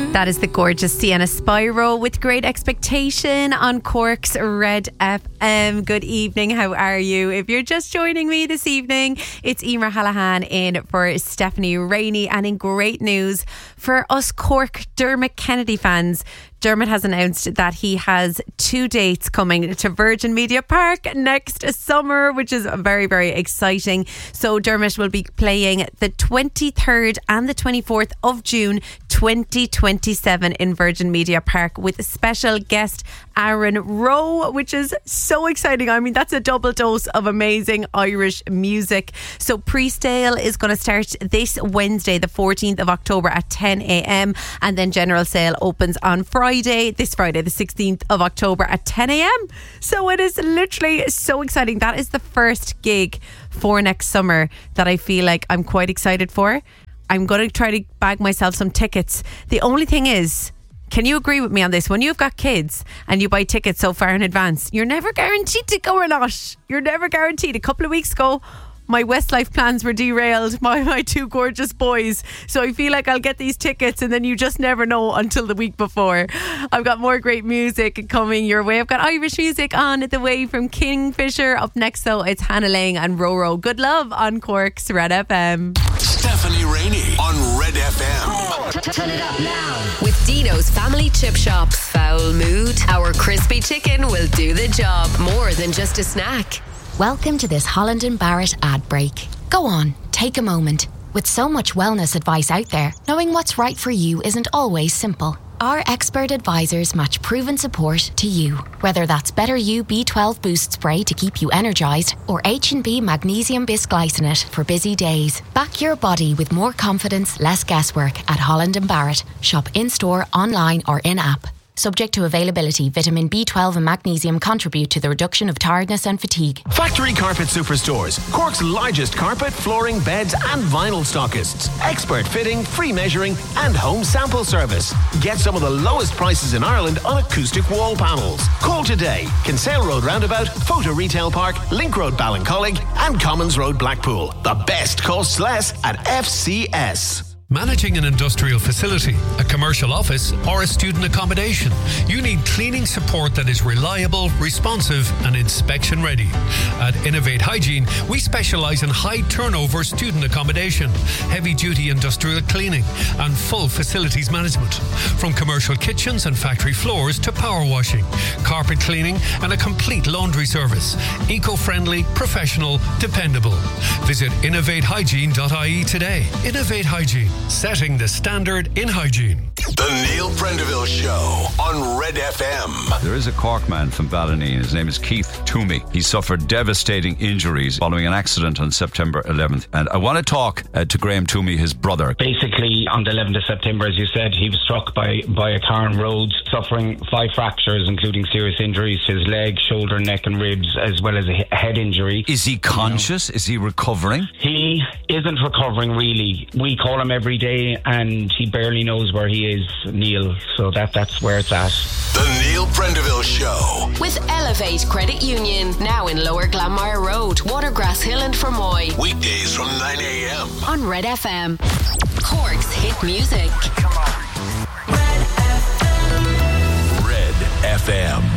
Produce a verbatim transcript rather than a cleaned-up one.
That is the gorgeous Sienna Spyro with Great Expectation on Cork's Red F M. Good evening, how are you? If you're just joining me this evening, it's Emer Hallahan in for Stephanie Rainey, and in great news for us Cork Dermot Kennedy fans, Dermot has announced that he has two dates coming to Virgin Media Park next summer, which is very, very exciting. So Dermot will be playing the twenty-third and the twenty-fourth of June twenty twenty-seven in Virgin Media Park with special guest Aaron Rowe, which is so exciting. I mean, that's a double dose of amazing Irish music. So pre-sale is going to start this Wednesday, the fourteenth of October at ten a.m. and then general sale opens on Friday, this Friday, the sixteenth of October at ten a.m. So it is literally so exciting. That is the first gig for next summer that I feel like I'm quite excited for. I'm going to try to bag myself some tickets. The only thing is, can you agree with me on this? When you've got kids and you buy tickets so far in advance, you're never guaranteed to go or not. You're never guaranteed. A couple of weeks ago, my Westlife plans were derailed by my two gorgeous boys. So I feel like I'll get these tickets and then you just never know until the week before. I've got more great music coming your way. I've got Irish music on the way from Kingfisher. Up next though, it's Hannah Lang and Roro. Good love on Cork's Red F M. Stephanie Rainey on Red F M. Turn it up now. With Dino's Family Chip Shop. Foul mood? Our crispy chicken will do the job. More than just a snack. Welcome to this Holland and Barrett ad break. Go on, take a moment. With so much wellness advice out there, knowing what's right for you isn't always simple. Our expert advisors match proven support to you. Whether that's Better You B twelve Boost Spray to keep you energised or H and B Magnesium Bisglycinate for busy days. Back your body with more confidence, less guesswork at Holland and Barrett. Shop in-store, online or in-app. Subject to availability, vitamin B twelve and magnesium contribute to the reduction of tiredness and fatigue. Factory Carpet Superstores, Cork's largest carpet, flooring, beds and vinyl stockists. Expert fitting, free measuring and home sample service. Get some of the lowest prices in Ireland on acoustic wall panels. Call today. Kinsale Road Roundabout, Photo Retail Park, Link Road Ballincollig and Commons Road Blackpool. The best costs less at F C S. Managing an industrial facility, a commercial office or a student accommodation, you need cleaning support that is reliable, responsive and inspection ready. At Innovate Hygiene, we specialise in high turnover student accommodation, heavy duty industrial cleaning and full facilities management. From commercial kitchens and factory floors to power washing, carpet cleaning and a complete laundry service. Eco-friendly, professional, dependable. Visit innovate hygiene dot I E today. Innovate Hygiene. Setting the standard in hygiene. The Neil Prendeville Show on Red F M. There is a Cork man from Ballineen. His name is Keith Toomey. He suffered devastating injuries following an accident on September eleventh. And I want to talk uh, to Graham Toomey, his brother. Basically, on the eleventh of September, as you said, he was struck by, by a car on road, suffering five fractures, including serious injuries to his leg, shoulder, neck and ribs, as well as a head injury. Is he conscious? You know, is he recovering? He isn't recovering, really. We call him every day and he barely knows where he is, Neil. So that that's where it's at. The Neil Prendeville Show. With Elevate Credit Union, now in Lower Glanmire Road, Watergrass Hill and Fermoy. Weekdays from nine a.m. on Red F M. Cork's hit music. Come on. Red F M. Red F M.